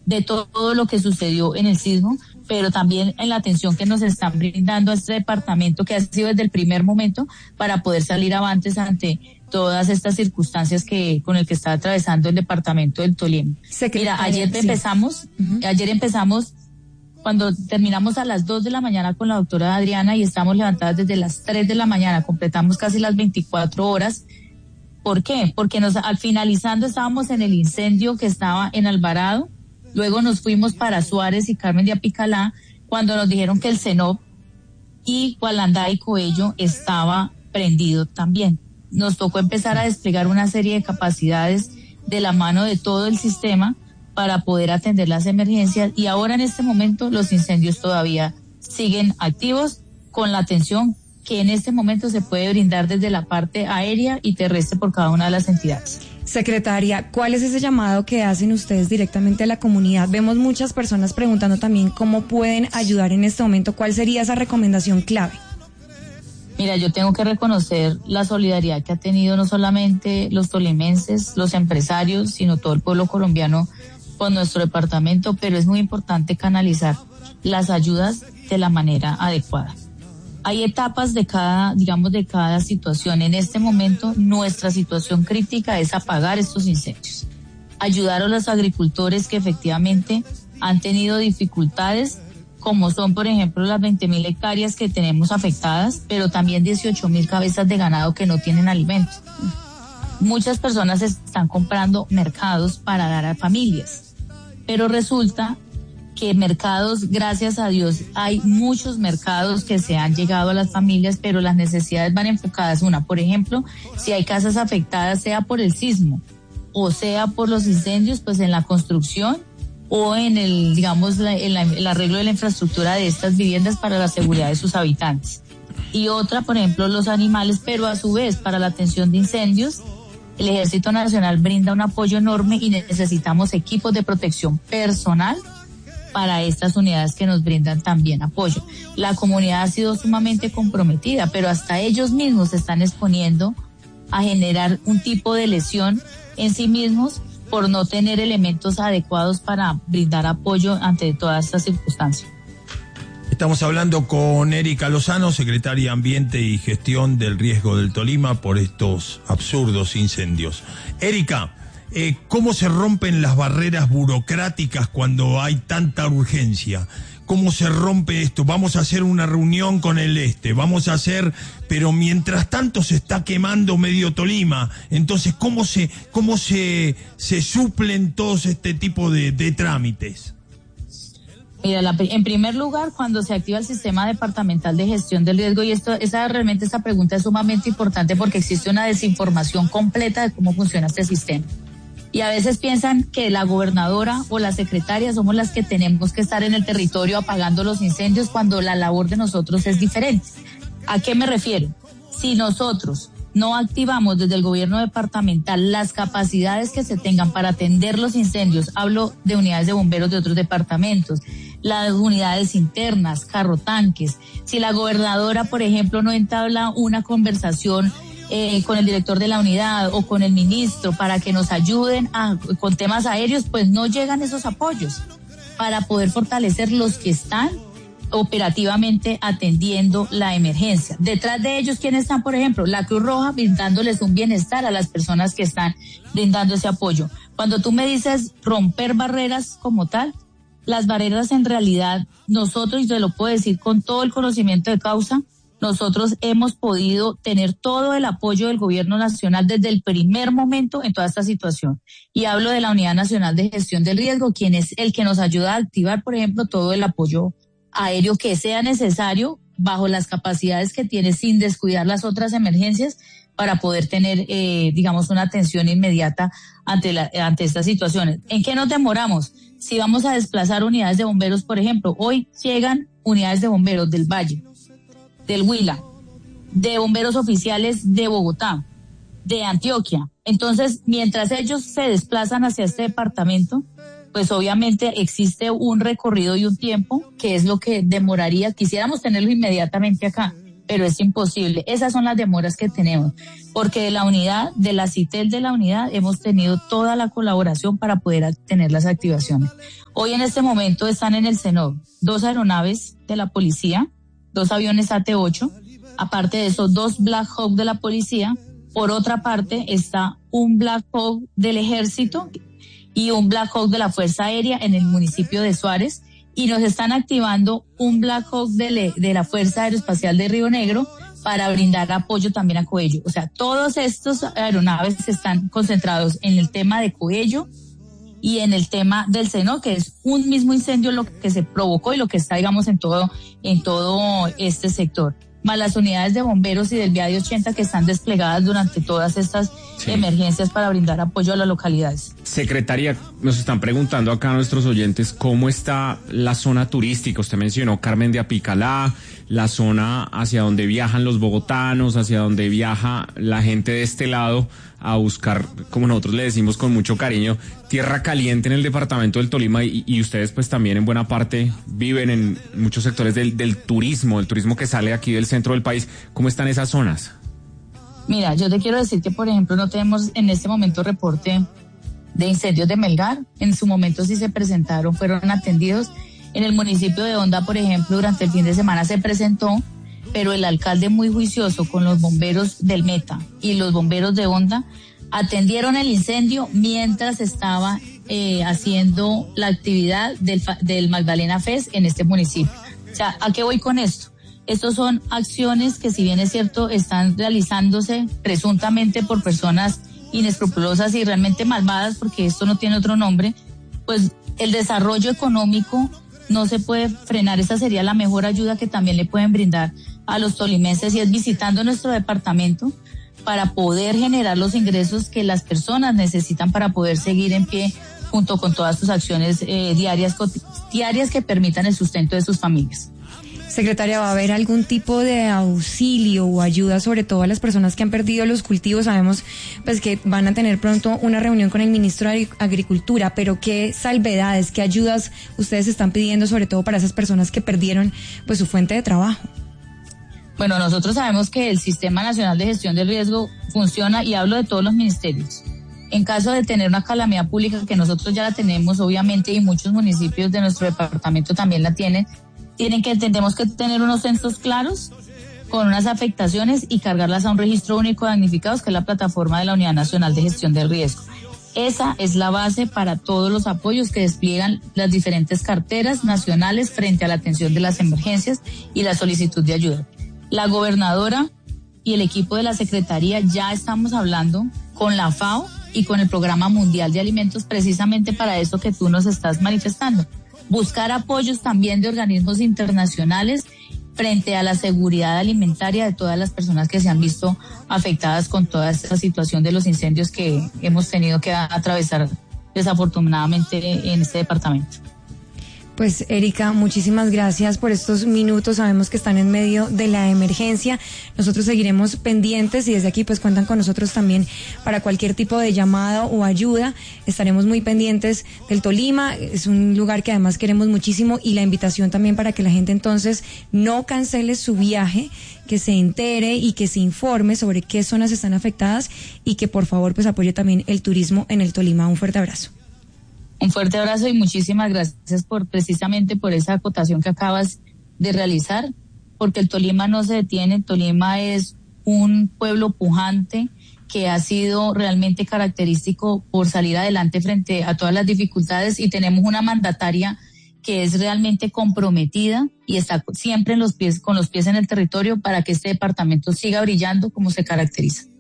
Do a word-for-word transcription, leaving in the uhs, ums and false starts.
de todo lo que sucedió en el sismo, pero también en la atención que nos están brindando a este departamento, que ha sido desde el primer momento para poder salir avantes ante todas estas circunstancias que con el que está atravesando el departamento del Tolima. Mira, ayer sí. empezamos, uh-huh. ayer empezamos cuando terminamos a las dos de la mañana con la doctora Adriana y estamos levantadas desde las tres de la mañana, completamos casi las veinticuatro horas. ¿Por qué? Porque nos, al finalizando estábamos en el incendio que estaba en Alvarado, luego nos fuimos para Suárez y Carmen de Apicalá, cuando nos dijeron que el CENOP y Gualandá y Coello estaba prendido también. Nos tocó empezar a desplegar una serie de capacidades de la mano de todo el sistema para poder atender las emergencias, y ahora en este momento los incendios todavía siguen activos con la atención que en este momento se puede brindar desde la parte aérea y terrestre por cada una de las entidades. Secretaria, ¿cuál es ese llamado que hacen ustedes directamente a la comunidad? Vemos muchas personas preguntando también cómo pueden ayudar en este momento. ¿Cuál sería esa recomendación clave? Mira, yo tengo que reconocer la solidaridad que ha tenido no solamente los tolimenses, los empresarios, sino todo el pueblo colombiano con nuestro departamento, pero es muy importante canalizar las ayudas de la manera adecuada. Hay etapas de cada, digamos, de cada situación. En este momento, nuestra situación crítica es apagar estos incendios. Ayudar a los agricultores que efectivamente han tenido dificultades, como son, por ejemplo, las veinte mil hectáreas que tenemos afectadas, pero también dieciocho mil cabezas de ganado que no tienen alimentos. Muchas personas están comprando mercados para dar a familias, pero resulta que mercados, gracias a Dios, hay muchos mercados que se han llegado a las familias, pero las necesidades van enfocadas. Una, por ejemplo, si hay casas afectadas, sea por el sismo o sea por los incendios, pues en la construcción o en el, digamos, la, en la, el arreglo de la infraestructura de estas viviendas para la seguridad de sus habitantes. Y otra, por ejemplo, los animales, pero a su vez, para la atención de incendios, el Ejército Nacional brinda un apoyo enorme y necesitamos equipos de protección personal para estas unidades que nos brindan también apoyo. La comunidad ha sido sumamente comprometida, pero hasta ellos mismos se están exponiendo a generar un tipo de lesión en sí mismos por no tener elementos adecuados para brindar apoyo ante todas estas circunstancias. Estamos hablando con Erika Lozano, secretaria de Ambiente y Gestión del Riesgo del Tolima por estos absurdos incendios. Erika, eh, ¿cómo se rompen las barreras burocráticas cuando hay tanta urgencia? ¿Cómo se rompe esto? Vamos a hacer una reunión con el este, vamos a hacer, pero mientras tanto se está quemando medio Tolima. Entonces, ¿cómo se, cómo se, se suplen todos este tipo de, de trámites? Mira, la, en primer lugar, cuando se activa el sistema departamental de gestión del riesgo, y esto, esa realmente esta pregunta es sumamente importante porque existe una desinformación completa de cómo funciona este sistema. Y a veces piensan que la gobernadora o la secretaria somos las que tenemos que estar en el territorio apagando los incendios cuando la labor de nosotros es diferente. ¿A qué me refiero? Si nosotros no activamos desde el gobierno departamental las capacidades que se tengan para atender los incendios, hablo de unidades de bomberos de otros departamentos, las unidades internas, carrotanques, si la gobernadora, por ejemplo, no entabla una conversación Eh, con el director de la unidad o con el ministro para que nos ayuden a, con temas aéreos, pues no llegan esos apoyos para poder fortalecer los que están operativamente atendiendo la emergencia. Detrás de ellos, ¿quiénes están? Por ejemplo, la Cruz Roja brindándoles un bienestar a las personas que están brindando ese apoyo. Cuando tú me dices romper barreras como tal, las barreras en realidad, nosotros, y te lo puedo decir con todo el conocimiento de causa, nosotros hemos podido tener todo el apoyo del gobierno nacional desde el primer momento en toda esta situación. Y hablo de la Unidad Nacional de Gestión del Riesgo, quien es el que nos ayuda a activar, por ejemplo, todo el apoyo aéreo que sea necesario bajo las capacidades que tiene sin descuidar las otras emergencias para poder tener, eh, digamos, una atención inmediata ante, la, ante estas situaciones. ¿En qué nos demoramos? Si vamos a desplazar unidades de bomberos, por ejemplo, hoy llegan unidades de bomberos del Valle, del Huila, de bomberos oficiales de Bogotá, de Antioquia. Entonces, mientras ellos se desplazan hacia este departamento, pues obviamente existe un recorrido y un tiempo que es lo que demoraría, quisiéramos tenerlo inmediatamente acá, pero es imposible. Esas son las demoras que tenemos, porque de la unidad, de la CITEL de la unidad, hemos tenido toda la colaboración para poder tener las activaciones. Hoy en este momento están en el CENOV dos aeronaves de la policía, dos aviones A T ocho, aparte de eso, dos Black Hawk de la policía. Por otra parte, está un Black Hawk del ejército y un Black Hawk de la Fuerza Aérea en el municipio de Suárez, y nos están activando un Black Hawk de, le, de la Fuerza Aeroespacial de Río Negro para brindar apoyo también a Coello. O sea, todos estos aeronaves están concentrados en el tema de Coello y en el tema del Seno, que es un mismo incendio lo que se provocó y lo que está, digamos, en todo, en todo este sector. Más las unidades de bomberos y del Viadio ochenta que están desplegadas durante todas estas sí. emergencias para brindar apoyo a las localidades. Secretaria, nos están preguntando acá nuestros oyentes cómo está la zona turística. Usted mencionó Carmen de Apicalá, la zona hacia donde viajan los bogotanos, hacia donde viaja la gente de este lado a buscar, como nosotros le decimos con mucho cariño, tierra caliente en el departamento del Tolima, y, y ustedes pues también en buena parte viven en muchos sectores del, del turismo, el turismo que sale aquí del centro del país. ¿Cómo están esas zonas? Mira, yo te quiero decir que, por ejemplo, no tenemos en este momento reporte de incendios de Melgar. En su momento sí se presentaron, fueron atendidos. En el municipio de Honda, por ejemplo, durante el fin de semana se presentó, pero el alcalde, muy juicioso con los bomberos del Meta y los bomberos de Honda, atendieron el incendio mientras estaba eh, haciendo la actividad del, del Magdalena Fest en este municipio. O sea, ¿a qué voy con esto? Estos son acciones que, si bien es cierto, están realizándose presuntamente por personas inescrupulosas y realmente malvadas, porque esto no tiene otro nombre, pues el desarrollo económico no se puede frenar. Esa sería la mejor ayuda que también le pueden brindar a los tolimenses, y es visitando nuestro departamento para poder generar los ingresos que las personas necesitan para poder seguir en pie junto con todas sus acciones eh, diarias, diarias que permitan el sustento de sus familias. Secretaria, ¿va a haber algún tipo de auxilio o ayuda, sobre todo a las personas que han perdido los cultivos? Sabemos pues que van a tener pronto una reunión con el ministro de Agricultura, pero ¿qué salvedades, qué ayudas ustedes están pidiendo, sobre todo para esas personas que perdieron pues su fuente de trabajo? Bueno, nosotros sabemos que el Sistema Nacional de Gestión del Riesgo funciona, y hablo de todos los ministerios. En caso de tener una calamidad pública, que nosotros ya la tenemos obviamente, y muchos municipios de nuestro departamento también la tienen, tienen que, tendremos que tener unos censos claros con unas afectaciones y cargarlas a un registro único de damnificados, que es la plataforma de la Unidad Nacional de Gestión del Riesgo. Esa es la base para todos los apoyos que despliegan las diferentes carteras nacionales frente a la atención de las emergencias y la solicitud de ayuda. La gobernadora y el equipo de la Secretaría ya estamos hablando con la FAO y con el Programa Mundial de Alimentos, precisamente para eso que tú nos estás manifestando. Buscar apoyos también de organismos internacionales frente a la seguridad alimentaria de todas las personas que se han visto afectadas con toda esta situación de los incendios que hemos tenido que atravesar desafortunadamente en este departamento. Pues Erika, muchísimas gracias por estos minutos. Sabemos que están en medio de la emergencia. Nosotros seguiremos pendientes, y desde aquí pues cuentan con nosotros también para cualquier tipo de llamado o ayuda. Estaremos muy pendientes del Tolima. Es un lugar que además queremos muchísimo, y la invitación también para que la gente entonces no cancele su viaje, que se entere y que se informe sobre qué zonas están afectadas, y que por favor pues apoye también el turismo en el Tolima. Un fuerte abrazo. Un fuerte abrazo y muchísimas gracias por precisamente por esa acotación que acabas de realizar, porque el Tolima no se detiene. El Tolima es un pueblo pujante que ha sido realmente característico por salir adelante frente a todas las dificultades, y tenemos una mandataria que es realmente comprometida y está siempre en los pies, con los pies en el territorio, para que este departamento siga brillando como se caracteriza.